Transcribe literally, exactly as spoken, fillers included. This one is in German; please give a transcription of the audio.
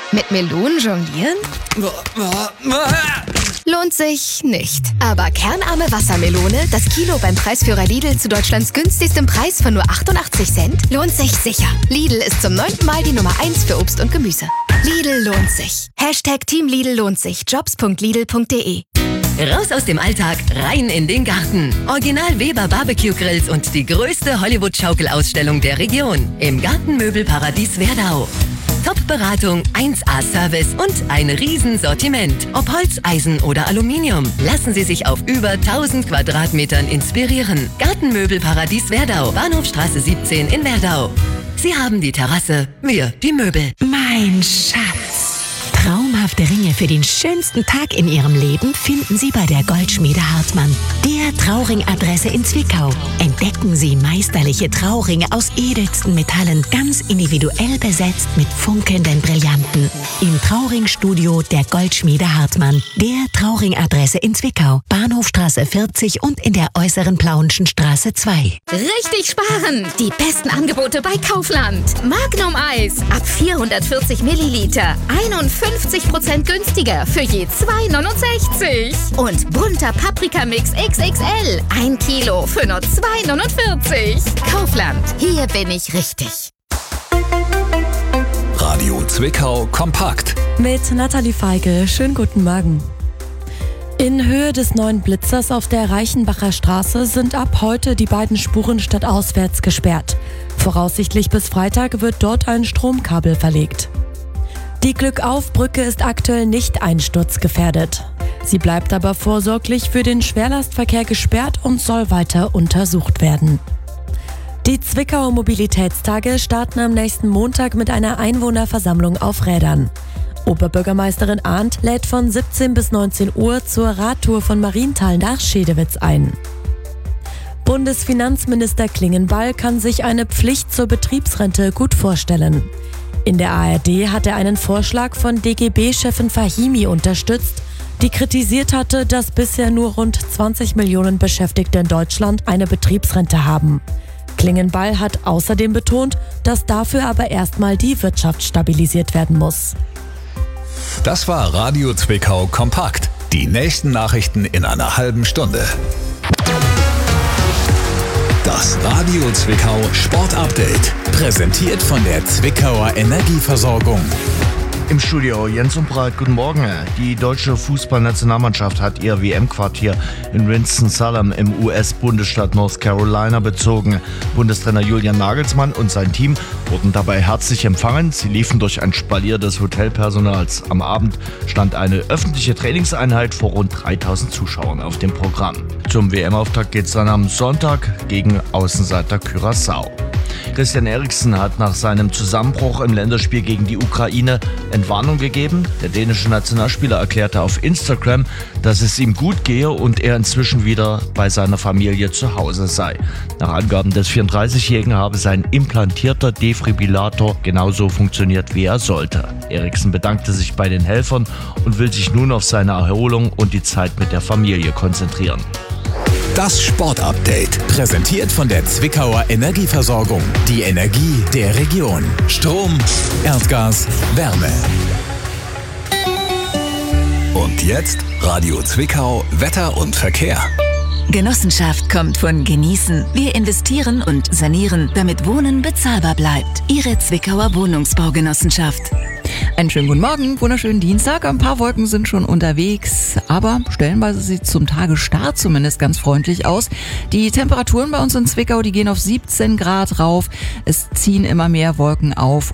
Mit Melonen jonglieren? Lohnt sich nicht. Aber kernarme Wassermelone, das Kilo beim Preisführer Lidl zu Deutschlands günstigstem Preis von nur achtundachtzig Cent, lohnt sich sicher. Lidl ist zum neunten Mal die Nummer eins für Obst und Gemüse. Lidl lohnt sich. Hashtag Team Lidl lohnt sich. Jobs punkt lidl punkt de. Raus aus dem Alltag, rein in den Garten. Original Weber Barbecue Grills und die größte Hollywood-Schaukelausstellung der Region im Gartenmöbelparadies Werdau. Top-Beratung, eins A Service und ein Riesensortiment. Ob Holz, Eisen oder Aluminium. Lassen Sie sich auf über tausend Quadratmetern inspirieren. Gartenmöbelparadies Werdau, Bahnhofstraße siebzehn in Werdau. Sie haben die Terrasse, wir die Möbel. Mein Schatz. Traumhafte Ringe für den schönsten Tag in Ihrem Leben finden Sie bei der Goldschmiede Hartmann, der Trauring-Adresse in Zwickau. Entdecken Sie meisterliche Trauringe aus edelsten Metallen, ganz individuell besetzt mit funkelnden Brillanten. Im Trauring-Studio der Goldschmiede Hartmann, der Trauring-Adresse in Zwickau, Bahnhofstraße vierzig und in der äußeren Plauenschen Straße zwei. Richtig sparen! Die besten Angebote bei Kaufland. Magnum Eis ab vierhundertvierzig Milliliter. einundfünfzig Prozent günstiger für je zwei neunundsechzig. Und bunter Paprikamix X X L. Ein Kilo für nur zwei neunundvierzig. Kaufland. Hier bin ich richtig. Radio Zwickau kompakt. Mit Nathalie Feige. Schönen guten Morgen. In Höhe des neuen Blitzers auf der Reichenbacher Straße sind ab heute die beiden Spuren stadtauswärts gesperrt. Voraussichtlich bis Freitag wird dort ein Stromkabel verlegt. Die Glückauf-Brücke ist aktuell nicht einsturzgefährdet. Sie bleibt aber vorsorglich für den Schwerlastverkehr gesperrt und soll weiter untersucht werden. Die Zwickauer Mobilitätstage starten am nächsten Montag mit einer Einwohnerversammlung auf Rädern. Oberbürgermeisterin Arndt lädt von siebzehn bis neunzehn Uhr zur Radtour von Marienthal nach Schedewitz ein. Bundesfinanzminister Klingenball kann sich eine Pflicht zur Betriebsrente gut vorstellen. In der A R D hat er einen Vorschlag von D G B-Chefin Fahimi unterstützt, die kritisiert hatte, dass bisher nur rund zwanzig Millionen Beschäftigte in Deutschland eine Betriebsrente haben. Klingenball hat außerdem betont, dass dafür aber erstmal die Wirtschaft stabilisiert werden muss. Das war Radio Zwickau kompakt. Die nächsten Nachrichten in einer halben Stunde. Das Radio Zwickau Sport Update. Präsentiert von der Zwickauer Energieversorgung. Im Studio Jens Umbreit, guten Morgen. Die deutsche Fußballnationalmannschaft hat ihr W M-Quartier in Winston-Salem im U S-Bundesstaat North Carolina bezogen. Bundestrainer Julian Nagelsmann und sein Team wurden dabei herzlich empfangen. Sie liefen durch ein Spalier des Hotelpersonals. Am Abend stand eine öffentliche Trainingseinheit vor rund dreitausend Zuschauern auf dem Programm. Zum W M-Auftakt geht es dann am Sonntag gegen Außenseiter Curaçao. Christian Eriksen hat nach seinem Zusammenbruch im Länderspiel gegen die Ukraine Entwarnung gegeben. Der dänische Nationalspieler erklärte auf Instagram, dass es ihm gut gehe und er inzwischen wieder bei seiner Familie zu Hause sei. Nach Angaben des vierunddreißigjährigen habe sein implantierter Defibrillator genauso funktioniert, wie er sollte. Eriksen bedankte sich bei den Helfern und will sich nun auf seine Erholung und die Zeit mit der Familie konzentrieren. Das Sportupdate, präsentiert von der Zwickauer Energieversorgung. Die Energie der Region. Strom, Erdgas, Wärme. Und jetzt Radio Zwickau, Wetter und Verkehr. Genossenschaft kommt von Genießen. Wir investieren und sanieren, damit Wohnen bezahlbar bleibt. Ihre Zwickauer Wohnungsbaugenossenschaft. Einen schönen guten Morgen, wunderschönen Dienstag. Ein paar Wolken sind schon unterwegs, aber stellenweise sieht es zum Tagesstart zumindest ganz freundlich aus. Die Temperaturen bei uns in Zwickau, die gehen auf siebzehn Grad rauf. Es ziehen immer mehr Wolken auf.